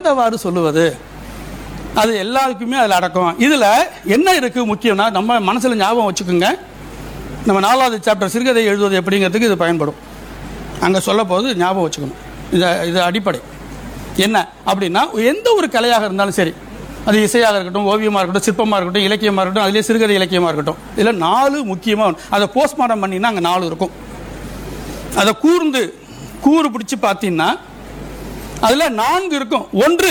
எந்தவாறு சொல்லுவது, அது எல்லாருக்குமே அதில் அடக்கம். இதில் என்ன இருக்குது முக்கியம்னா, நம்ம மனசில் ஞாபகம் வச்சுக்கோங்க, நம்ம 4வது சாப்டர் சிறுகதை எழுதுவது எப்படிங்கிறதுக்கு இது பயன்படும். அங்கே சொல்ல போது ஞாபகம் வச்சுக்கணும். இது அடிப்படை. என்ன அப்படின்னா, எந்த ஒரு கலையாக இருந்தாலும் சரி, அது இசையாக இருக்கட்டும், ஓவியமாக இருக்கட்டும், சிற்பமாக இருக்கட்டும், இலக்கியமாக இருக்கட்டும், அதுலேயே சிறுகதை இலக்கியமாக இருக்கட்டும், இதில் 4 முக்கியமாக, அதை போஸ்ட்மார்ட்டம் பண்ணினா அங்கே 4 இருக்கும். அதை கூறு பிடிச்சி பார்த்தீங்கன்னா அதில் 4 இருக்கும். ஒன்று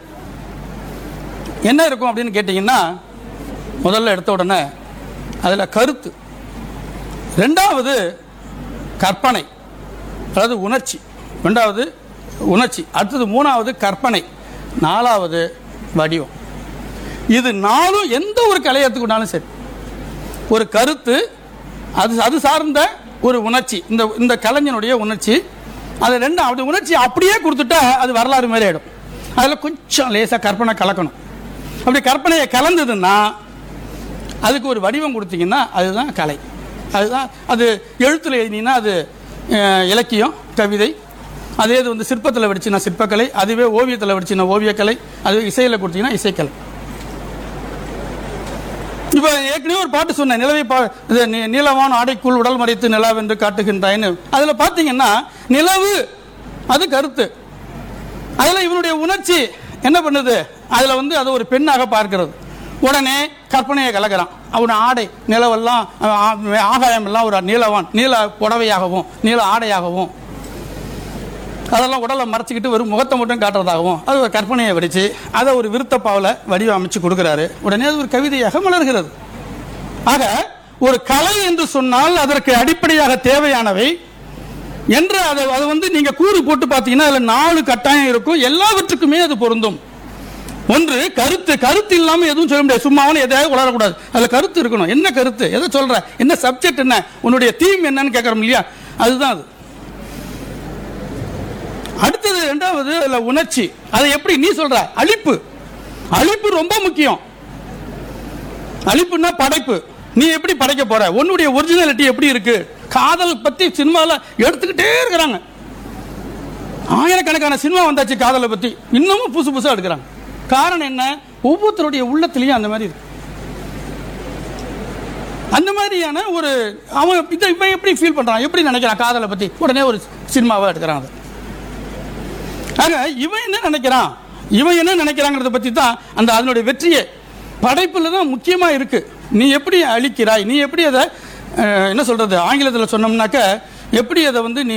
என்ன இருக்கும் அப்படின்னு கேட்டிங்கன்னா, முதல்ல எடுத்த உடனே அதில் கருத்து, 2வது கற்பனை, அதாவது உணர்ச்சி, 2வது உணர்ச்சி, அடுத்தது 3வது கற்பனை, 4வது வடிவம். இது 4 எந்த ஒரு கலையை எடுத்துக்கிட்டாலும் சரி, ஒரு கருத்து, அது சார்ந்த ஒரு உணர்ச்சி, இந்த கலைஞனுடைய உணர்ச்சி, அது 2வது உணர்ச்சி அப்படியே கொடுத்துட்டா அது வரலாறு மாதிரி ஆகிடும். அதில் கொஞ்சம் லேசாக கற்பனை கலக்கணும். அப்படி கற்பனையை கலந்ததுன்னா அதுக்கு ஒரு வடிவம் கொடுத்தீங்கன்னா அதுதான் கலை. அதுதான் அது எழுத்தில் எழுதினீங்கன்னா அது இலக்கியம், கவிதை. அதே இது வந்து சிற்பத்தில் வடிச்சுன்னா சிற்பக்கலை, அதுவே ஓவியத்தில் வடிச்சுன்னா ஓவியக்கலை, அதுவே இசையில் கொடுத்தீங்கன்னா இசைக்கலை. இப்போ ஏற்கனவே ஒரு பாட்டு சொன்னேன், நிலவான் ஆடைக்குள் உடல் மறைத்து நிலாவென்று காட்டுகின்றாயின்னு. அதில் பார்த்தீங்கன்னா நிலவு அது கருத்து, அதில் இவனுடைய உணர்ச்சி என்ன பண்ணுது, அதில் வந்து அதை ஒரு பெண்ணாக பார்க்கிறது. உடனே கற்பனையை கலக்கிறான். அவன் ஆடை நிலவெல்லாம் ஆகாயம் எல்லாம் ஒரு நீலவான், நீல புடவையாகவும் நீல ஆடையாகவும், அதெல்லாம் உடலை மறைச்சிக்கிட்டு வெறும் முகத்தை மட்டும் காட்டுறதாகவும் அது ஒரு கற்பனையை வடித்து அதை ஒரு விருத்தப்பாவில் வடிவம் அமைச்சு கொடுக்குறாரு. உடனே அது ஒரு கவிதையாக மலர்கிறது. ஆக ஒரு கலை என்று சொன்னால் அதற்கு அடிப்படையாக தேவையானவை என்று அது வந்து நீங்க கூறு போட்டு பார்த்தீங்கன்னா அதில் 4 கட்டாயம் இருக்கும். எல்லாவற்றுக்குமே அது பொருந்தும். ஒன்று கருத்து இல்லாமல் எதுவும் சொல்ல முடியாது. சும்மாவும் எதையாவது உளரக்கூடாது. அதில் கருத்து இருக்கணும். என்ன கருத்து, எதை சொல்ற, என்ன சப்ஜெக்ட், என்ன உன்னுடைய தீம் என்னன்னு கேட்கறோம் இல்லையா, அதுதான் அது. அடுத்தது 2வது அதில் உணர்ச்சி. அதை எப்படி நீ சொல்ற, அழிப்பு ரொம்ப முக்கியம். அழிப்புன்னா படைப்பு. நீ எப்படி படைக்க போற, உன்னுடைய ஒரிஜினாலிட்டி எப்படி இருக்கு. காதல் பத்தி சினிமாவில் எடுத்துக்கிட்டே இருக்கிறாங்க. ஆயிரக்கணக்கான சினிமா வந்தாச்சு காதலை பத்தி, இன்னமும் புதுசா எடுக்கிறாங்க. காரணம் என்ன, ஒவ்வொருத்தருடைய உள்ளத்திலையும் அந்த மாதிரி இருக்கு. அந்த மாதிரியான ஒரு அவன் இவன் எப்படி ஃபீல் பண்றான், எப்படி நினைக்கிறான் காதலை பத்தி, உடனே ஒரு சினிமாவை எடுக்கிறான். ஆக இவன் என்ன நினைக்கிறாங்கிறத பத்தி தான் அந்த அதனுடைய வெற்றியே படைப்புல தான் முக்கியமா இருக்கு. நீ எப்படி அழிக்கிறாய், நீ எப்படி அதை என்ன சொல்றது, ஆங்கிலத்தில் சொன்னோம்னாக்க எப்படி அதை வந்து நீ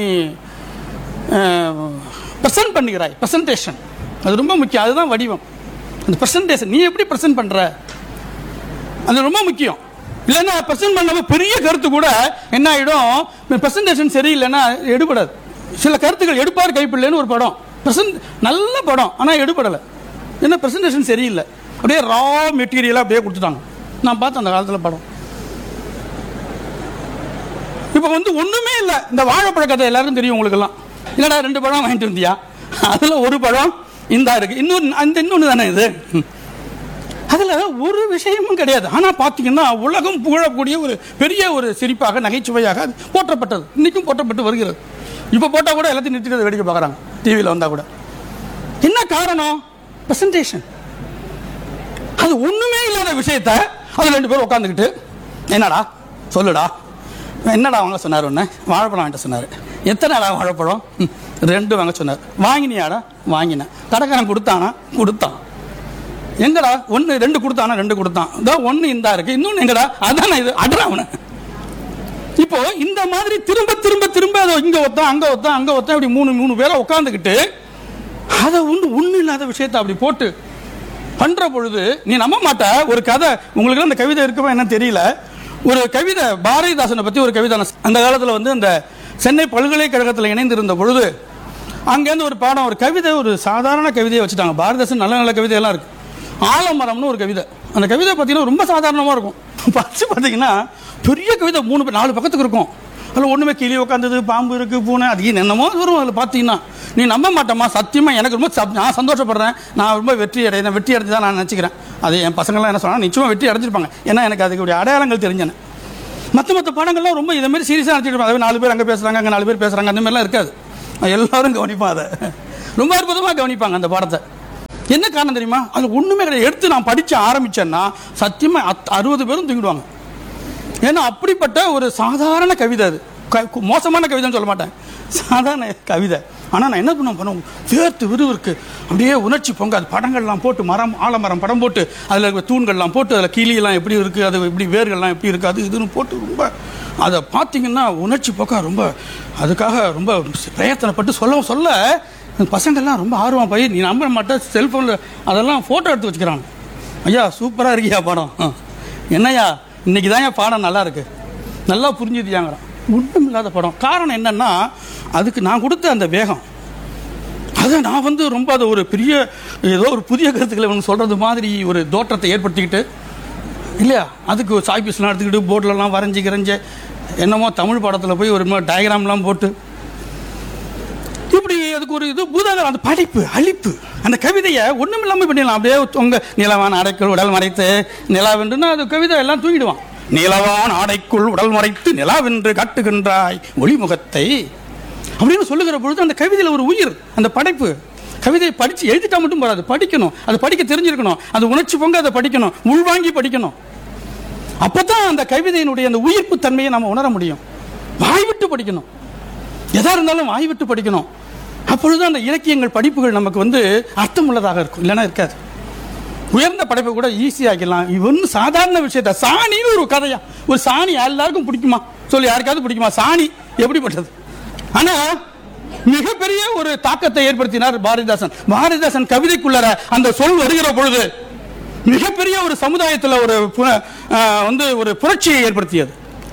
பிரசன்ட் பண்ணுகிறாய், பிரசன்டேஷன், அது ரொம்ப முக்கியம். அதுதான் வடிவம். அந்த பிரசன்டேஷன் நீ எப்படி பிரசன்ட் பண்ற, அது ரொம்ப முக்கியம். இல்லைன்னா பிரசன்ட் பண்ண பெரிய கருத்து கூட என்ன ஆயிடும், பிரசன்டேஷன் சரியில்லைன்னா எடுபடாது. சில கருத்துக்கள் எடுப்பார் கைப்பிள்ளைன்னு ஒரு படம், நல்ல படம், ஆனால் எடுபடலை. என்ன பிரசன்டேஷன் சரியில்லை, அப்படியே ரா மெட்டீரியலாக அப்படியே கொடுத்துட்டாங்க. நான் பார்த்தேன் அந்த காலத்தில் படம். இப்போ வந்து ஒன்றுமே இல்லை. இந்த வாழைப்பழ கதை எல்லாருக்கும் தெரியும் உங்களுக்கெல்லாம். இல்லைடா 2 பழம் வாங்கிட்டு வந்தியா, அதில் ஒரு பழம் இந்தா இருக்கு, இன்னொன்று தானே இது. அதில் ஒரு விஷயமும் கிடையாது. ஆனால் பார்த்தீங்கன்னா உலகம் புகழக்கூடிய ஒரு பெரிய ஒரு சிரிப்பாக நகைச்சுவையாக போற்றப்பட்டது. இன்னைக்கும் போற்றப்பட்டு வருகிறது. இப்போ போட்டால் கூட எல்லாத்தையும் நிறுத்திட்டு வேடிக்கை பார்க்குறாங்க டிவியில் வந்தால் கூட. என்ன காரணம், பிரசன்டேஷன். அது ஒன்றுமே இல்லாத விஷயத்த அதில் 2 பேர் உட்காந்துக்கிட்டு என்னடா சொல்லுடா, என்னடா வாங்க சொன்னார், ஒன்று வாழைப்பழம் வாங்கிட்டு சொன்னார். எத்தனைடா வாழைப்பழம், 2 வாங்க சொன்னார். வாங்கினியாடா, வாங்கினேன். கடைக்காரன் கொடுத்தான். எங்கடா 1 2 கொடுத்தானா, 2 கொடுத்தான். இதான் 1 இந்தா இருக்கு, இன்னொன்று எங்கடா, அதானே இது, அட்ரா அவனை. இப்போ இந்த மாதிரி திரும்ப திரும்ப திரும்ப அதை இங்க ஒத்தான் அங்க ஒத்தான் இப்படி 3 பேரை உட்காந்துக்கிட்டு அதை ஒன்றும் இல்லாத விஷயத்தை அப்படி போட்டு பண்ற பொழுது நீ நம்ப மாட்ட. ஒரு கதை, உங்களுக்கு அந்த கவிதை இருக்குமா என்ன தெரியல, ஒரு கவிதை பாரதிதாசனை பத்தி ஒரு கவிதை. அந்த காலத்தில் வந்து அந்த சென்னை பல்கலைக்கழகத்தில் இணைந்திருந்த பொழுது அங்கேருந்து ஒரு பாடம், ஒரு கவிதை, ஒரு சாதாரண கவிதையை வச்சுட்டாங்க. பாரதிதாசன் நல்ல நல்ல கவிதையெல்லாம் இருக்கு. ஆலமரம்னு ஒரு கவிதை. அந்த கவிதை பார்த்தீங்கன்னா ரொம்ப சாதாரணமாக இருக்கும். பார்த்தீங்கன்னா பெரிய கவிதை 3-4 பக்கத்துக்கு இருக்கும். அதில் ஒன்றுமே கிளி உட்காந்தது, பாம்பு இருக்குது, பூனை, அது என்னமோ வரும். அதில் பார்த்தீங்கன்னா நீ நம்ப மாட்டோமா, சத்தியமாக எனக்கு ரொம்ப நான் சந்தோஷப்படுறேன். நான் ரொம்ப வெற்றி அடைஞ்சு தான் நான் நினச்சிக்கிறேன். அது என் பசங்கள்லாம் என்ன சொன்னால் நிச்சயமாக வெற்றி அடைஞ்சிருப்பாங்க. ஏன்னா எனக்கு அதுக்கு அடையாளங்கள் தெரிஞ்சேன். மற்ற படங்கள்லாம் ரொம்ப இதை மாதிரி சீரியஸாக நினச்சிட்டு அதாவது 4 பேர் அங்கே பேசுகிறாங்க, அங்கே 4 பேர் பேசுகிறாங்க, அந்த மாதிரிலாம் இருக்காது. எல்லாரும் கவனிப்பாங்க, அதை ரொம்ப அற்புதமாக கவனிப்பாங்க அந்த படத்தை. என்ன காரணம் தெரியுமா? அது ஒண்ணுமே கிடையாது. எடுத்து நான் படிச்சு ஆரம்பிச்சேன்னா சத்தியமா 60 பேரும் தூங்கிடுவாங்க. ஏன்னா அப்படிப்பட்ட ஒரு சாதாரண கவிதை. அது மோசமான கவிதைன்னு சொல்ல மாட்டேன், சாதாரண கவிதை. ஆனால் நான் என்ன பண்ணுவோம், வேர்த்து விறுவிற்கு அப்படியே உணர்ச்சி பொங்க, அது படங்கள்லாம் போட்டு, மரம் ஆலமரம் படம் போட்டு, அதில் தூண்கள்லாம் போட்டு, அதில் கிளியெல்லாம் எப்படி இருக்குது, அது எப்படி வேர்கள்லாம் எப்படி இருக்குது, அது இதுன்னு போட்டு ரொம்ப அதை பார்த்தீங்கன்னா உணர்ச்சி போக்கா ரொம்ப அதுக்காக ரொம்ப பிரயத்தனப்பட்டு சொல்ல பசங்கள்லாம் ரொம்ப ஆர்வம் போய், நீ நம்ப மாட்டேன், செல்ஃபோனில் அதெல்லாம் ஃபோட்டோ எடுத்து வச்சுக்கிறாங்க. ஐயா சூப்பராக இருக்கியா படம், என்னையா இன்னைக்கு தான் என் பாடம் நல்லா இருக்கு, நல்லா புரிஞ்சுதியாங்கிறான். ஒன்றும் இல்லாத படம். காரணம் என்னன்னா, அதுக்கு நான் கொடுத்த அந்த வேகம், அதை நான் ரொம்ப அதை ஒரு பெரிய ஏதோ ஒரு புதிய கருத்துக்களை சொல்றது மாதிரி ஒரு தோற்றத்தை ஏற்படுத்திக்கிட்டு இல்லையா, அதுக்கு ஒரு சாய்பீஸ்லாம் எடுத்துக்கிட்டு போர்டிலலாம் வரைஞ்சி என்னமோ தமிழ் படத்தில் போய் ஒரு டயக்ராம்லாம் போட்டு இப்படி அதுக்கு ஒரு இது பூதாகரம். அந்த படைப்பு அழிப்பு, அந்த கவிதையை ஒன்றும் இல்லாமல் பண்ணிடலாம். அப்படியே உங்க நிலவான அடைக்குள் உடல் மறைத்து நிலாவென்றுன்னா அது கவிதை எல்லாம் தூங்கிடுவான். நிலவான் ஆடைக்குள் உடல் மறைத்து நிலாவென்று காட்டுகின்றாய் ஒளிமுகத்தை அப்படின்னு சொல்லுகிற பொழுது அந்த கவிதையில் ஒரு உயிர், அந்த படைப்பு. கவிதையை படித்து எழுதிட்டா மட்டும் போறாது, படிக்கணும், அது படிக்க தெரிஞ்சிருக்கணும், அது உணர்ச்சி பொங்க அதை படிக்கணும், உள்வாங்கி படிக்கணும். அப்பதான் அந்த கவிதையினுடைய அந்த உயிர்ப்பு தன்மையை நம்ம உணர முடியும். வாய் விட்டு படிக்கணும், எதா இருந்தாலும் வாய் விட்டு படிக்கணும். அப்பொழுது அந்த இலக்கியங்கள் படிப்புகள் நமக்கு அர்த்தம் உள்ளதாக இருக்கும், இல்லைன்னா இருக்காது. உயர்ந்த படைப்பை கூட ஈஸியாக்கலாம். இவன்னு சாதாரண விஷயத்த சாணின்னு ஒரு கதையா, ஒரு சாணி எல்லாருக்கும் பிடிக்குமா சொல்லி, யாருக்காவது பிடிக்குமா சாணி? எப்படிப்பட்டது? ஆனா மிகப்பெரிய ஒரு தாக்கத்தை ஏற்படுத்தினார் பாரதிதாசன். பாரதிதாசன் கவிதைக்குள்ள அந்த சொல் வருகிற பொழுது மிகப்பெரிய ஒரு சமுதாயத்தில் ஒரு புரட்சியை ஏற்படுத்தியது,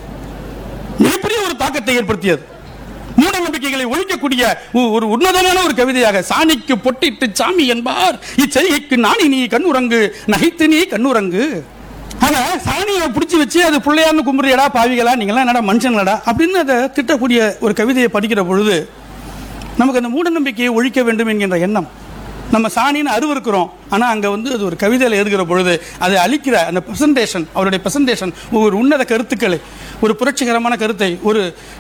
மிகப்பெரிய ஒரு தாக்கத்தை ஏற்படுத்தியது. மூட நம்பிக்கைகளை ஒழிக்கக்கூடிய ஒரு உன்னதமான ஒரு கவிதையாக, சாணிக்கு பொட்டிட்டு சாமி என்பார் இச்செய்கைக்கு நாணி நீ கண்ணுறங்கு நகைத்து நீ கண்ணுறங்கு. ஆனா சாணியை பிடிச்சி வச்சு அது பிள்ளையார்னு கும்பிடுறியடா பாவிகளா, நீங்களாம் என்னடா மனுஷங்களடா அப்படின்னு அதை திட்டக்கூடிய ஒரு கவிதையை படிக்கிற பொழுது நமக்கு அந்த மூட நம்பிக்கையை ஒழிக்க வேண்டும் என்கின்ற எண்ணம். நம்ம சாணின்னு அருவருக்கிறோம், ஆனால் அங்கே அது ஒரு கவிதையில் எழுதுகிற பொழுது அதை அழிக்கிற அந்த பிரசன்டேஷன், அவருடைய பிரசன்டேஷன் ஒரு உன்னத கருத்துக்களை, ஒரு புரட்சிகரமான கருத்தை, ஒரு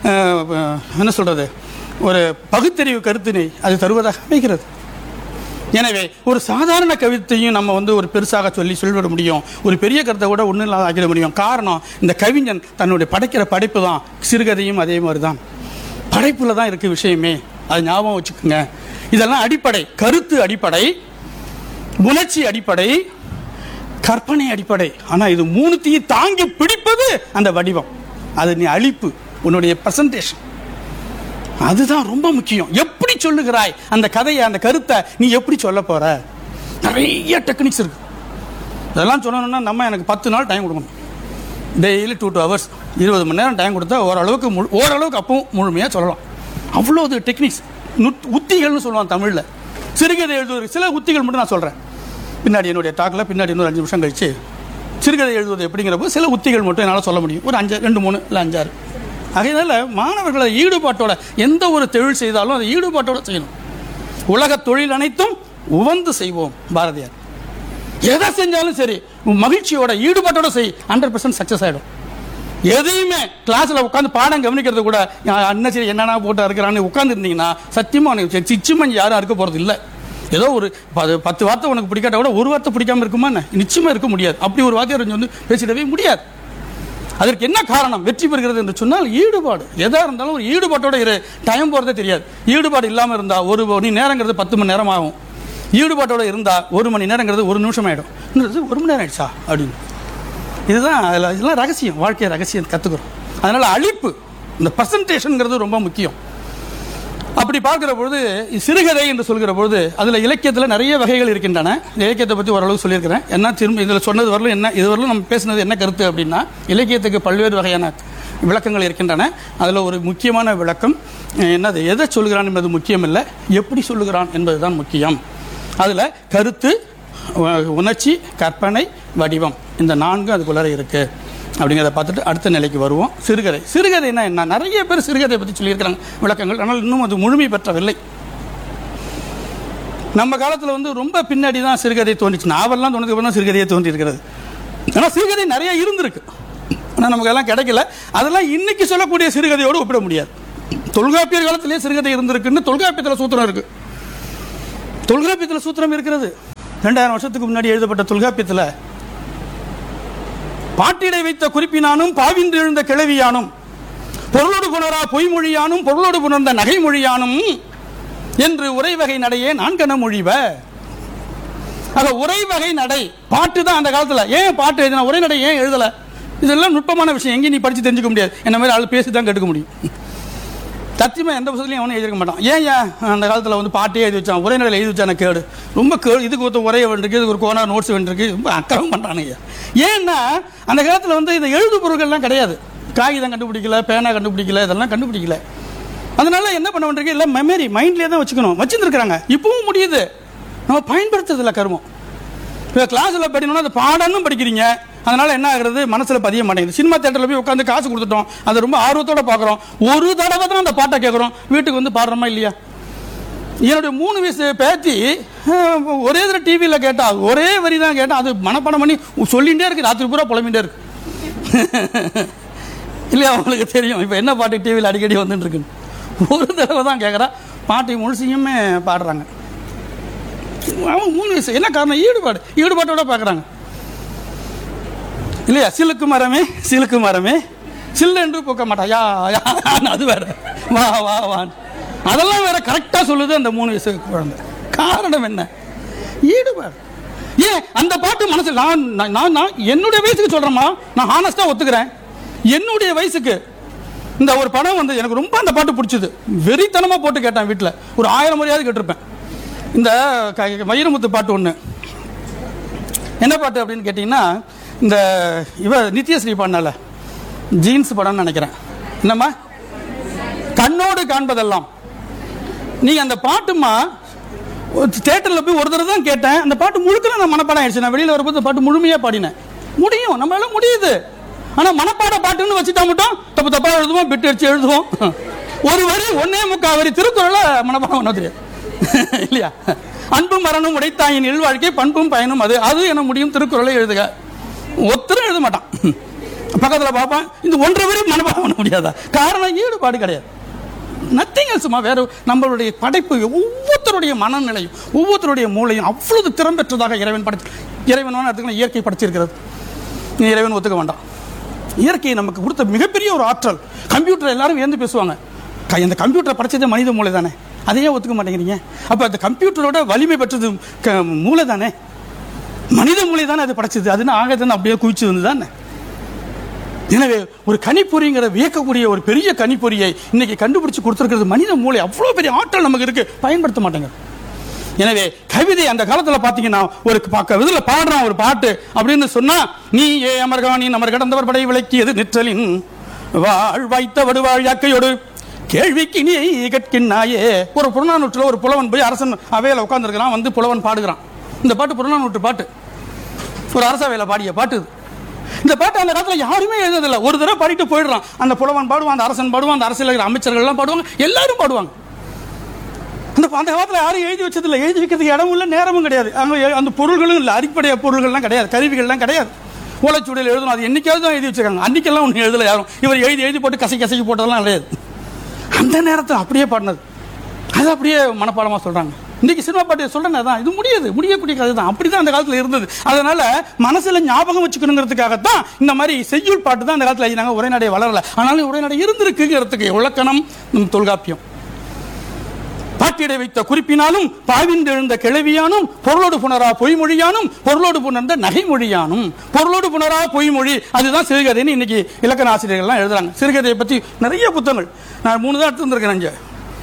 என்ன சொல்றது, ஒரு பகுத்தறிவு கருத்தினை அது தருவதாக அமைகிறது. எனவே ஒரு சாதாரண கவிதையும் நம்ம ஒரு பெருசாக சொல்லிவிட முடியும், ஒரு பெரிய கருத்தை கூட ஒன்றும் இல்லாத ஆக்கிட முடியும். காரணம், இந்த கவிஞன் தன்னுடைய படைக்கிற படைப்பு தான். சிறுகதையும் அதே மாதிரி தான், படைப்புல தான் இருக்கு விஷயமே, அது ஞாபகம் வச்சுக்கோங்க. இதெல்லாம் அடிப்படை, கருத்து அடிப்படை, உணர்ச்சி அடிப்படை, கற்பனை அடிப்படை. ஆனா இது மூணுத்தையும் தாங்கி பிடிப்பது அந்த வடிவம், அது நீ அழிப்பு, உன்னுடைய பிரசன்டேஷன், அதுதான் ரொம்ப முக்கியம். எப்படி சொல்லுகிறாய் அந்த கதையை, அந்த கருத்தை நீ எப்படி சொல்ல போற? நிறைய டெக்னிக்ஸ் இருக்கு. இதெல்லாம் சொல்லணும்னா நம்ம எனக்கு 10 நாள் டைம் கொடுக்கணும், டெய்லி 2 hours 20 மணி நேரம் டைம் கொடுத்தா ஓரளவுக்கு அப்பவும் முழுமையாக சொல்லலாம். அவ்வளோ டெக்னிக்ஸ், உத்திகள்னு சொல்லுவான் தமிழில். சிறுகதை எழுதுவது சில உத்திகள் மட்டும் நான் சொல்கிறேன், பின்னாடி என்னுடைய டாக்கில் பின்னாடி இன்னொரு 5 நிமிஷம் கழிச்சு சிறுகதை எழுதுவது எப்படிங்கிறப்போ சில உத்திகள் மட்டும் என்னால் சொல்ல முடியும், ஒரு 2, 3 இல்லை 5, 6. அதனால மாணவர்களை ஈடுபாட்டோட எந்த ஒரு தொழில் செய்தாலும் அதை ஈடுபாட்டோட செய்யணும். உலக தொழில் அனைத்தும் உவந்து செய்வோம் பாரதியார். எதை செஞ்சாலும் சரி மகிழ்ச்சியோட ஈடுபாட்டோட செய், 100% சக்சஸ் ஆகிடும். எதையுமே கிளாஸ்ல உட்காந்து பாடம் கவனிக்கிறது கூட என்ன சரி என்னன்னா போட்டு இருக்கிறான்னு உட்கார்ந்து இருந்தீங்கன்னா சத்தியமா சிச்சுமஞ்சி யாரும் இருக்க போறது இல்லை. ஏதோ ஒரு 10 வார்த்தை உனக்கு பிடிக்காட்ட கூட ஒரு வார்த்தை பிடிக்காம இருக்குமா? நிச்சயமா இருக்க முடியாது. அப்படி ஒரு வார்த்தை பேசிடவே முடியாது. அதற்கு என்ன காரணம்? வெற்றி பெறுகிறது என்று சொன்னால் ஈடுபாடு. எதா இருந்தாலும் ஒரு ஈடுபாட்டோட டைம் போறதே தெரியாது. ஈடுபாடு இல்லாம இருந்தா 1 மணி நேரங்கிறது 10 மணி நேரம் ஆகும். ஈடுபாட்டோட இருந்தா 1 மணி நேரங்கிறது 1 நிமிஷம் ஆயிடும். 1 மணி நேரம் ஆயிடுச்சா அப்படின்னு. இதுதான் இதெல்லாம் ரகசியம், வாழ்க்கை ரகசியம் கத்துக்கிறோம். அதனால அழிப்பு, இந்த பிரசன்டேஷன்ங்கிறது ரொம்ப முக்கியம். அப்படி பார்க்கிற பொழுது சிறுகதை என்று சொல்கிற பொழுது அதில் இலக்கியத்தில் நிறைய வகைகள் இருக்கின்றன. இலக்கியத்தை பற்றி ஓரளவு சொல்லியிருக்கிறேன். என்ன திரும்ப இதில் சொன்னது வரலும் என்ன, இதுவரையிலும் நம்ம பேசினது என்ன கருத்து அப்படின்னா, இலக்கியத்துக்கு பல்வேறு வகையான விளக்கங்கள் இருக்கின்றன. அதில் ஒரு முக்கியமான விளக்கம் என்னது, எதை சொல்கிறான் என்பது முக்கியம் இல்லை, எப்படி சொல்லுகிறான் என்பதுதான் முக்கியம். அதில் கருத்து, உணர்ச்சி, கற்பனை, வடிவம், இந்த 4 அதுக்குள்ளார இருக்கு அப்படிங்கிறத பார்த்துட்டு அடுத்த நிலைக்கு வருவோம். சிறுகதை. சிறுகதைனா என்ன? நிறைய பேர் சிறுகதை பற்றி சொல்லியிருக்கிறாங்க விளக்கங்கள், ஆனால் இன்னும் அது முழுமை பெற்றவில்லை. நம்ம காலத்தில் ரொம்ப பின்னாடி தான் சிறுகதை தோன்றிச்சு. நாவல்லாம் தோன்றதுக்கு அப்புறம் தான் சிறுகதையே தோன்றி இருக்கிறது. ஆனால் சிறுகதை நிறைய இருந்திருக்கு, ஆனால் நமக்கு எல்லாம் கிடைக்கல. அதெல்லாம் இன்னைக்கு சொல்லக்கூடிய சிறுகதையோடு ஒப்பிட முடியாது. தொல்காப்பியர் காலத்திலேயே சிறுகதை இருந்திருக்குன்னு தொல்காப்பியத்தில் சூத்திரம் இருக்கு. தொல்காப்பியத்தில் சூத்திரம் இருக்கிறது. 2000 வருஷத்துக்கு முன்னாடி எழுதப்பட்ட தொல்காப்பியத்தில் பாட்டிடை வைத்த குறிப்பினானும் பாவின்று எழுந்த கிளவியானும் பொருளோடு புணரா பொய்மொழியானும் பொருளோடு புணர்ந்த நகைமொழியானும் என்று உரைவகை நடையே நான்கன மொழிவ. ஆக உரைவகை நடை பாட்டு தான் அந்த காலத்தில். ஏன் பாட்டு எழுதின உரைநடை ஏன் எழுதலை? இதெல்லாம் நுட்பமான விஷயம். எங்கேயும் நீ படித்து தெரிஞ்சுக்க முடியாது. என்ன மாதிரி ஆள் பேசி தான் கேட்க முடியும். சத்தியமாக எந்த புத்தகத்தையும் அவனும் எழுதிருக்க மாட்டான். ஏன் அந்த காலத்தில் வந்து பாட்டே எழுதி வச்சான், உரைநடையில் எழுதி வச்சான கேடு ரொம்ப கேடு. இதுக்கு ஒரு உரையை வேண்டியிருக்கு, இதுக்கு ஒரு கோனா நோட்ஸ் வேண்டியிருக்கு, ரொம்ப அக்கிரமம் பண்ணுறானுங்க. ஏன்னா அந்த காலத்தில் வந்து இந்த எழுது பொருட்கள்லாம் கிடையாது. காகிதம் கண்டுபிடிக்கல, பேனா கண்டுபிடிக்கல, இதெல்லாம் கண்டுபிடிக்கல. அதனால என்ன பண்ண வேண்டியிருக்கு, எல்லாம் மெமரி மைண்ட்லேயே தான் வச்சுக்கணும், வச்சுருந்துருக்காங்க. இப்பவும் முடியுது, நம்ம பயன்படுத்துறதில்ல கருமம். இப்போ கிளாஸில் படிக்கணும்னா அது பாடணும் படிக்கிறீங்க, அதனால என்ன ஆகுறது, மனசில் பதிய மாட்டேங்குது. சினிமா தேட்டரில் போய் உட்காந்து காசு கொடுத்துட்டோம், அதை ரொம்ப ஆர்வத்தோட பார்க்குறோம், ஒரு தடவை தான் அந்த பாட்டை கேட்குறோம், வீட்டுக்கு வந்து பாடுறோமா இல்லையா? என்னுடைய 3 வயசு பேத்தி ஒரே தடவை டிவியில் கேட்டா, ஒரே வரி தான் கேட்டால் அது மனப்பாடம் பண்ணி சொல்லிகிட்டே இருக்கு, ராத்திரி பூரா புலம்பிகிட்டே இருக்கு. இல்லையா? அவங்களுக்கு தெரியும் இப்போ என்ன பாட்டு டிவியில் அடிக்கடி வந்துட்டு இருக்குன்னு. ஒரு தடவை தான் கேட்குறா, பாட்டு முழுசையுமே பாடுறாங்க. அவங்க 3 வயசு. என்ன காரணம்? ஈடுபாட்டோட பார்க்குறாங்க இல்லையா? சிலுக்கு மரமே சிலுக்கு மரமே சில்லு என்று பூக்க மாட்டா, யா அது வேற, வா வா வான், அதெல்லாம் வேற கரெக்டாக சொல்லுது அந்த 3 வயசு குழந்தை. காரணம் என்ன? ஈடுபாடு. ஏன் அந்த பாட்டு மனசில் நான் என்னுடைய வயசுக்கு சொல்கிறேம்மா, நான் ஹானஸ்டாக ஒத்துக்கிறேன். என்னுடைய வயசுக்கு இந்த ஒரு படம் வந்து எனக்கு ரொம்ப அந்த பாட்டு பிடிச்சது, வெறித்தனமாக போட்டு கேட்டேன் வீட்டில், ஒரு 1000 முறையாவது கேட்டிருப்பேன். இந்த வைரமுத்து பாட்டு ஒன்று. என்ன பாட்டு அப்படின்னு கேட்டிங்கன்னா, இந்த நித்யஸ்ரீ பாடினால ஜீன்ஸ் படம்னு நினைக்கிறேன். என்னம்மா? கண்ணோடு காண்பதெல்லாம். நீ அந்த பாட்டுமா தியேட்டரில் போய் ஒரு தடவை தான் கேட்டேன், அந்த பாட்டு முழுக்க நான் மனப்பாடம் ஆயிடுச்சு. நான் வெளியில் வரும்போது பாட்டு முழுமையாக பாடினேன். முடியும், நம்மளால முடியுது. ஆனால் மனப்பாட பாட்டுன்னு வச்சுட்டா மட்டும் தப்பு தப்பாக எழுதுவோம், பிட்டு அடிச்சு எழுதுவோம். ஒரு வரி 1.25 வரி திருக்குறளை மனப்பாடம் பண்ண தெரியாது இல்லையா? அன்பும் மரணம் உடைத்தாயின் இல்வாழ்க்கை பண்பும் பயனும் அது அது என முடியும் திருக்குறளை எழுதுக. ஒத்தரும் எழுத மாட்டான், பக்கத்தில் பார்ப்பான். இந்த 1.5 வரி மனப்பாடம் பண்ண முடியாதா? காரணம் ஈடுபாடு கிடையாது. நத்திங் எல்ஸ்மா. வேற நம்மளுடைய படைப்பு, ஒவ்வொருத்தருடைய மனநிலையும் ஒவ்வொருத்தருடைய மூளையும் அவ்வளவு திறம் பெற்றதாக இறைவன் எடுத்துக்கணும். இயற்கை படைச்சிருக்கிறது. நீ இறைவன் ஒத்துக்க வேண்டாம். இயற்கையை நமக்கு கொடுத்த மிகப்பெரிய ஒரு ஆற்றல். கம்ப்யூட்டர் எல்லாரும் ஏந்து பேசுவாங்க, இந்த கம்ப்யூட்டரை படைச்சதே மனித மூளை தானே, அதையே ஒத்துக்க மாட்டேங்கிறீங்க? அப்போ அந்த கம்ப்யூட்டரோட வலிமை பெற்றது மூளை தானே, மனித மூளை தானே அது படைச்சது. அதுன்னு ஆகதுன்னு அப்படியே குவிச்சு வந்து தானே. எனவே ஒரு கணிப்பொறிங்கிற வியக்கக்கூடிய ஒரு பெரிய கணிப்பொறியை இன்னைக்கு கண்டுபிடிச்சு கொடுத்துருக்கிறது மனித மூளை. அவ்வளோ பெரிய ஆற்றல் நமக்கு இருக்கு, பயன்படுத்த மாட்டேங்க. எனவே கவிதை அந்த காலத்தில் பார்த்தீங்கன்னா ஒரு இதில் பாடுறான் ஒரு பாட்டு அப்படின்னு சொன்னா, நீ ஏ அமர்கானி நமர் கடந்தவர் படை விளக்கியது நிற்றலின் வாழ் வைத்த வடுவாழ் யாக்கையோடு கேள்விக்கு நீ கற்கின்னாயே. ஒரு புறநானூற்றில் ஒரு புலவன் போய் அரசன் அவையில் உட்காந்துருக்கிறான், வந்து புலவன் பாடுகிறான். இந்த பாட்டு புறநானூற்று பாட்டு, ஒரு அரசவையில் பாடிய பாட்டு. இந்த பாட்டு அந்த காலத்தில் யாருமே எழுதுதில்லை. ஒரு தடவை பாடிட்டு போயிடுறான். அந்த புலவன் பாடுவான், அந்த அரசன் பாடுவான், அந்த அரசியல் இருக்கிற அமைச்சர்கள்லாம் பாடுவாங்க, எல்லாரும் பாடுவாங்க. அந்த காலத்தில் யாரும் எழுதி வச்சதில்லை. எழுதி வைக்கிறதுக்கு இடமும் இல்லை, நேரமும் கிடையாது. அங்கே அந்த பொருள்களும் இல்லை, அடிப்படைய பொருள்கள்லாம் கிடையாது, கருவிகள்லாம் கிடையாது. ஓலைச்சுவடியில் எழுதணும், அது என்னைக்காவது தான் எழுதி வச்சிருக்காங்க. அன்னைக்கெல்லாம் ஒன்று எழுதலை யாரும். இவர் எழுதி போட்டு கசைக்கு போட்டதெல்லாம் கிடையாது. அந்த நேரத்தில் அப்படியே பாடினது, அது அப்படியே மனப்பாடமாக சொல்கிறாங்க. இன்னைக்கு சினிமா பாட்டு சொல்றேன், அதான் இது முடியக்கூடிய கதை தான். அப்படிதான் அந்த காலத்தில் இருந்தது. அதனால மனசுல ஞாபகம் வச்சுக்கணுங்கிறதுக்காகத்தான் இந்த மாதிரி செய்யுள் பாட்டு தான் அந்த காலத்தில் எழுதினாங்க. உரைநடை வளரல, ஆனாலும் உரைநடை இருந்திருக்குங்கிறதுக்கு இலக்கணம் தொல்காப்பியம். பாட்டிடை வைத்த குறிப்பினாலும் பாவிந்து எழுந்த கிளவியானும் பொருளோடு புணரா பொய்மொழியானும் பொருளோடு புணர்ந்த நகைமொழியானும். பொருளோடு புணரா பொய்மொழி, அதுதான் சிறுகதைன்னு இன்னைக்கு இலக்கண ஆசிரியர்கள்லாம் எழுதுறாங்க. சிறுகதையை பற்றி நிறைய புத்தகங்கள் நான் 3 தான் எடுத்து வந்திருக்கேன். இங்கே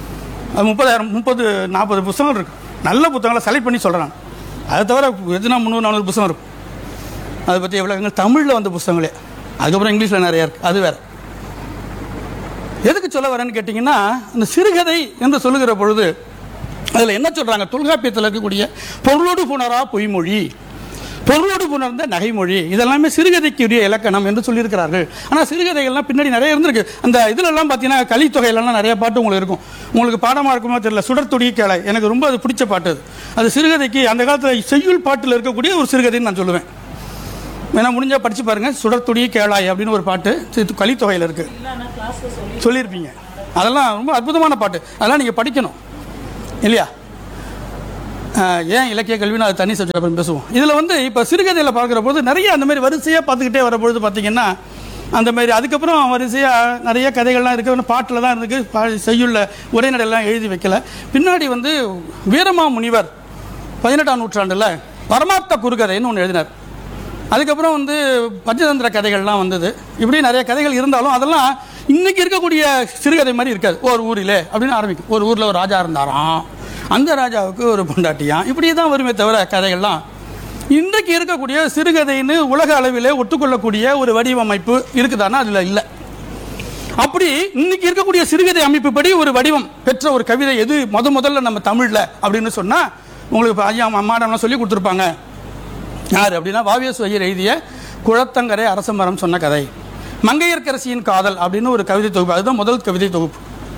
30-40 புத்தகங்கள் இருக்கு. நல்ல புத்தகங்களை செலக்ட் பண்ணி சொல்கிறேன். அதை தவிர எதுனா 300-400 புத்தகம் இருக்கும். அதை பற்றி எவ்வளோ தமிழில் வந்த புத்தகங்களே, அதுக்கப்புறம் இங்கிலீஷில் நிறையா இருக்குது. அது வேறு. எதுக்கு சொல்ல வரேன்னு கேட்டிங்கன்னா, இந்த சிறுகதை என்று சொல்லுகிற பொழுது அதில் என்ன சொல்கிறாங்க, தொல்காப்பியத்தில் இருக்கக்கூடிய பொருளோடு புணரா பொய்மொழி, பொருளோடு புணர்ந்த நகைமொழி, இதெல்லாமே சிறுகதைக்குரிய இலக்கணம் என்று சொல்லியிருக்கிறார்கள். ஆனால் சிறுகதைகள்லாம் பின்னாடி நிறைய இருந்திருக்கு. அந்த இதிலெல்லாம் பார்த்தீங்கன்னா கலித்தொகையிலலாம் நிறைய பாட்டு உங்களுக்கு இருக்கும். உங்களுக்கு பாடமாக இருக்குமோ தெரியல, சுடர்த்துடி கேளை, எனக்கு ரொம்ப அது பிடிச்ச பாட்டு. அது சிறுகதைக்கு அந்த காலத்தில் செய்யுள் பாட்டில் இருக்கக்கூடிய ஒரு சிறுகதைன்னு நான் சொல்லுவேன். வேணா முடிஞ்சால் படித்து பாருங்கள். சுடர்த்துடி கேளாய் அப்படின்னு ஒரு பாட்டு கலித்தொகையில் இருக்குது, சொல்லியிருப்பீங்க. அதெல்லாம் ரொம்ப அற்புதமான பாட்டு, அதெல்லாம் நீங்கள் படிக்கணும் இல்லையா? ஏன் இலக்கிய கல்வின்னு அது தனி சப்ஜெக்ட் அப்புறம் பேசுவோம். இதில் வந்து இப்போ சிறுகதையில் பார்க்குற பொழுது நிறைய அந்த மாதிரி வரிசையாக பார்த்துக்கிட்டே வரப்பொழுது பார்த்தீங்கன்னா அந்த மாதிரி அதுக்கப்புறம் வரிசையாக நிறைய கதைகள்லாம் இருக்குது. பாட்டில் தான் இருக்குது, செய்யுள்ள உரைநடையெல்லாம் எழுதி வைக்கல. பின்னாடி வந்து வீரமாமுனிவர் 18ஆம் நூற்றாண்டில் பரமார்த்த குறுகதைன்னு ஒன்று எழுதினார். அதுக்கப்புறம் வந்து பஞ்சதந்திர கதைகள்லாம் வந்தது. இப்படி நிறைய கதைகள் இருந்தாலும் அதெல்லாம் இன்னைக்கு இருக்கக்கூடிய சிறுகதை மாதிரி இருக்காது. ஒரு ஊரில் அப்படின்னு ஆரம்பிக்கும். ஒரு ஊரில் ஒரு ராஜா இருந்தாராம், அந்த ராஜாவுக்கு ஒரு பொண்டாட்டியாம், இப்படி தான் வருமே தவிர கதைகள்லாம் இன்றைக்கு இருக்கக்கூடிய சிறுகதைன்னு உலக அளவிலே ஒத்துக்கொள்ளக்கூடிய ஒரு வடிவமைப்பு இருக்குதானா அதில் இல்லை. அப்படி இன்னைக்கு இருக்கக்கூடிய சிறுகதை அமைப்பு படி ஒரு வடிவம் பெற்ற ஒரு கவிதை எது முதல்ல நம்ம தமிழில் அப்படின்னு சொன்னால் உங்களுக்கு ஐயா அம்மாடம்லாம் சொல்லி கொடுத்துருப்பாங்க. யார் அப்படின்னா வாவியசு ஐயர் எழுதிய குளத்தங்கரை அரசமரம் சொன்ன கதை, மங்கையர்க்கரசியின் காதல் அப்படின்னு ஒரு கவிதை தொகுப்பு. அதுதான் முதல் கவிதை தொகுப்பு.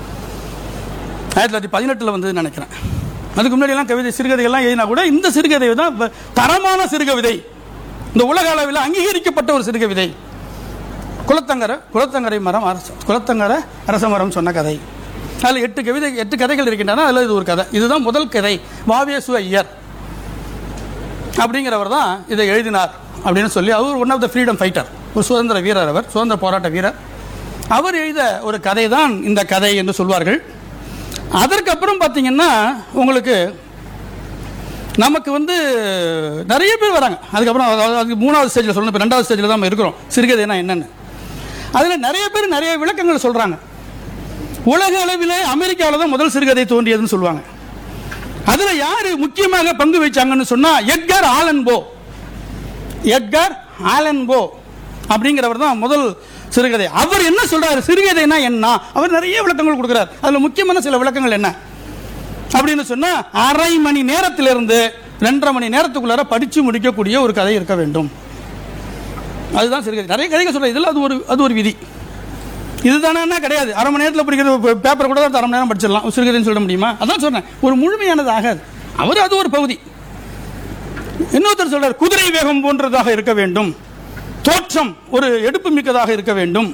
1918 வந்து நினைக்கிறேன். அதுக்கு முன்னாடியெல்லாம் கவிதை சிறுகதைகள்லாம் எழுதினா கூட இந்த சிறுகதை தான் தரமான சிறுகவிதை, இந்த உலக அளவில் அங்கீகரிக்கப்பட்ட ஒரு சிறுகவிதை. குளத்தங்கரை மரம் குளத்தங்கரை அரசமரம் சொன்ன கதை. அதில் 8 கதைகள் இருக்கின்றன. அதில் இது ஒரு கதை. இதுதான் முதல் கதை. வாவியசு ஐயர் அப்படிங்கிறவர் தான் இதை எழுதினார் அப்படின்னு சொல்லி, அவர் one of the freedom fighter, ஒரு சுதந்திர வீரர், அவர் சுதந்திர போராட்ட வீரர். அவர் எழுத ஒரு கதை தான் இந்த கதை என்று சொல்வார்கள். அதற்கப்புறம் பார்த்தீங்கன்னா உங்களுக்கு நமக்கு வந்து நிறைய பேர் வராங்க. அதுக்கப்புறம் அதுக்கு 3வது ஸ்டேஜில் சொல்லணும். இப்போ 2வது ஸ்டேஜில் தான் நம்ம இருக்கிறோம். சிறுகதைனா என்னென்னு அதில் நிறைய பேர் நிறைய விளக்கங்கள் சொல்கிறாங்க. உலக அளவிலே அமெரிக்காவில் தான் முதல் சிறுகதை தோன்றியதுன்னு சொல்லுவாங்க. அதில் யார் முக்கியமாக பங்கு வச்சாங்கன்னு சொன்னால் எட்கர் ஆலன் போ அப்படிங்கிறவர் தான் முதல் சிறுகதை. அவர் என்ன சொல்றாரு, சிறுகதைனா என்ன, அவர் நிறைய விளக்கங்கள் கொடுக்கிறார். அதில் முக்கியமான சில விளக்கங்கள் என்ன அப்படின்னு சொன்னா, அரை மணி நேரத்திலிருந்து 2.5 மணி நேரத்துக்குள்ளார படிச்சு முடிக்கக்கூடிய ஒரு கதை இருக்க வேண்டும். அதுதான் சிறுகதை. நிறைய கதைகள் சொல்ற இதில் அது ஒரு விதி. இதுதானே கிடையாது. அரை மணி நேரத்தில் படிக்கிற பேப்பர் கூட தான் 1/2 மணி நேரம் படிச்சிடலாம். சிறுகதைன்னு சொல்ல முடியுமா? அதான் சொன்னேன், ஒரு முழுமையானது ஆகாது. அது ஒரு பகுதி. இன்னொருத்தர் சொல்றார், குதிரை வேகம் போன்றதாக இருக்க வேண்டும், தோற்றம் ஒரு எடுப்பு மிக்கதாக இருக்க வேண்டும்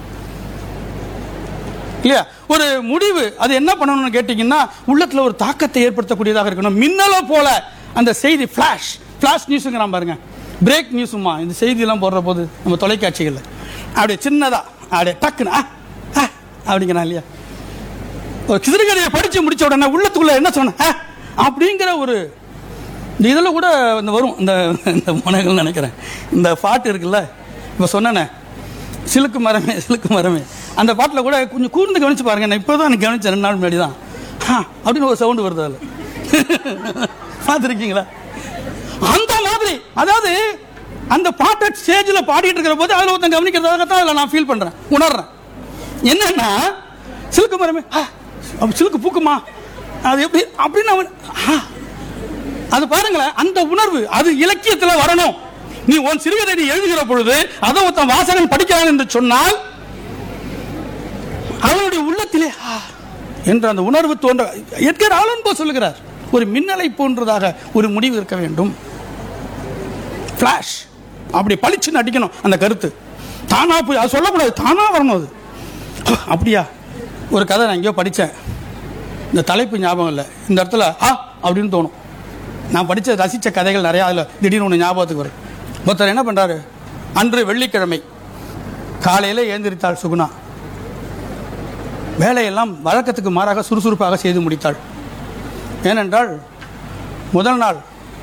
இல்லையா, ஒரு முடிவு அது என்ன பண்ணணும்னு கேட்டீங்கன்னா உள்ளத்துல ஒரு தாக்கத்தை ஏற்படுத்தக்கூடியதாக இருக்கணும். மின்னல போல அந்த செய்தி ஃபிளாஷ் நியூஸ்ங்கிறான் பாருங்க, பிரேக் நியூஸுமா இந்த செய்தியெல்லாம் போடுற போது நம்ம தொலைக்காட்சிகளில் அப்படியே சின்னதா அப்படியே டக்குன்னு அப்படிங்கிறா இல்லையா, ஒரு சிறுகதையை படிச்சு முடிச்ச உடனே உள்ளத்துக்குள்ள என்ன சொன்ன அப்படிங்கிற ஒரு இதில் கூட இந்த வரும். இந்த முனைகள் நினைக்கிறேன் இந்த பாட்டு இருக்குல்ல, இப்போ சொன்னேனே சிலுக்கு மரமே அந்த பாட்டில் கூட கொஞ்சம் கூர்ந்து கவனிச்சு பாருங்க. நான் இப்போ தான் எனக்கு கவனிச்சேன் 2 நாள் முன்னாடி தான் அப்படின்னு ஒரு சவுண்டு வருது. அதில் பார்த்துருக்கீங்களா? அந்த மாதிரி அதாவது அந்த பாட்டை ஸ்டேஜில் பாடிட்டு இருக்கிற போது அதில் ஒருத்தன் கவனிக்கிறதாகத்தான் அதில் நான் ஃபீல் பண்ணுறேன், உணர்றேன். என்னன்னா சிலுக்கு மரமே சிலுக்கு பூக்குமா அது எப்படி அப்படின்னு அவன் அது பாருங்களேன், அந்த உணர்வு அது இலக்கியத்தில் வரணும். நீ உன் சிறுகதை எழுதுகிற பொழுது அதை ஒருத்தன் வாசகன் படிக்கிறான் என்று சொன்னால் அவனுடைய உள்ளத்திலே என்ற அந்த உணர்வு தோன்ற எட்கர் ஆலன் போ சொல்லுகிறார், ஒரு மின்னலை போன்றதாக ஒரு முடிவு இருக்க வேண்டும். ஃபிளாஷ் அப்படி பளிச்சுன்னு அடிக்கணும் அந்த கருத்து. தானா போய் அது சொல்லக்கூடாது, தானா வரணும். அது அப்படியா ஒரு கதை நான் எங்கேயோ படித்தேன், இந்த தலைப்பு ஞாபகம் இல்லை, இந்த இடத்துல அப்படின்னு தோணும். நான் படித்த ரசித்த கதைகள் நிறையா, அதில் திடீர்னு ஒன்று ஞாபகத்துக்கு வரும். ஒருத்தர் என்ன பண்ணுறாரு, அன்று வெள்ளிக்கிழமை காலையில் ஏந்திரித்தாள் சுகுணா, வேலையெல்லாம் வழக்கத்துக்கு மாறாக சுறுசுறுப்பாக செய்து முடித்தாள். ஏனென்றால் முதல் நாள்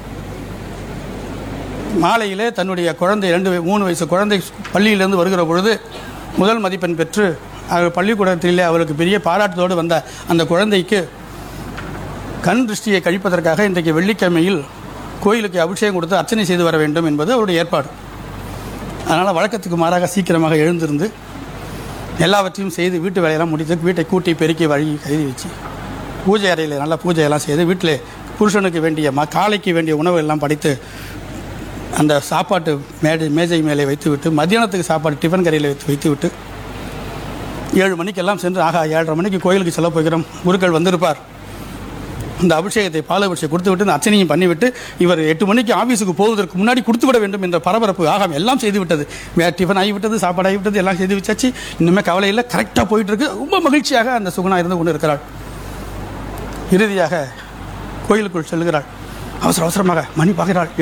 மாலையிலே தன்னுடைய குழந்தை 2-3 வயசு குழந்தை பள்ளியிலிருந்து வருகிற பொழுது முதல் மதிப்பெண் பெற்று பள்ளிக்கூடத்திலே அவளுக்கு பெரிய பாராட்டத்தோடு வந்த அந்த குழந்தைக்கு கண் திருஷ்டியை கழிப்பதற்காக இன்றைக்கு வெள்ளிக்கிழமையில் கோயிலுக்கு அபிஷேகம் கொடுத்து அர்ச்சனை செய்து வர வேண்டும் என்பது அவருடைய ஏற்பாடு. அதனால் வழக்கத்துக்கு மாறாக சீக்கிரமாக எழுந்திருந்து எல்லாவற்றையும் செய்து வீட்டு வேலையெல்லாம் முடித்து வீட்டை கூட்டி பெருக்கி வழி கைதி வச்சு பூஜை அறையில் நல்லா பூஜையெல்லாம் செய்து வீட்டில் புருஷனுக்கு வேண்டிய காலைக்கு வேண்டிய உணவு எல்லாம் படைத்து அந்த சாப்பாட்டு மேஜை மேலே வைத்துவிட்டு மத்தியானத்துக்கு சாப்பாடு டிஃபன் கரையில் வைத்துவிட்டு 7 மணிக்கெல்லாம் சென்று 7:30 மணிக்கு கோயிலுக்கு செல்ல போகிறோம். குருக்கள் வந்திருப்பார். இந்த அபிஷேகத்தை பால் அபிஷேகம் கொடுத்து விட்டு இந்த அர்ச்சனையும் பண்ணிவிட்டு இவர் 8 மணிக்கு ஆஃபீஸுக்கு போவதற்கு முன்னாடி கொடுத்து விட வேண்டும் என்ற பரபரப்பு எல்லாம் செய்து விட்டது. டிஃபன் ஆகிவிட்டது, சாப்பாடு ஆகிவிட்டது, எல்லாம் செய்து வச்சாச்சு. இன்னுமே கவலை இல்லை, கரெக்டாக போயிட்டு இருக்கு. ரொம்ப மகிழ்ச்சியாக அந்த சுகுணா இருந்து கொண்டு இருக்கிறாள். இறுதியாக கோயிலுக்குள் செல்கிறாள். அவசரமாக மணி பார்க்கிறாள்